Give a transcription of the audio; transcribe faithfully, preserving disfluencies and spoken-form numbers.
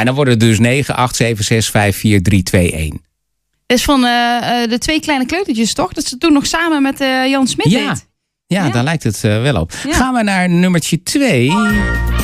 en dan worden het dus negen, acht, zeven, zes, vijf, vier, drie, twee, één. Dat is van uh, uh, de twee kleine kleutertjes, toch? Dat ze toen nog samen met uh, Jan Smit Ja. deed. Ja, Ja. daar lijkt het uh, wel op. Ja. Gaan we naar nummertje twee.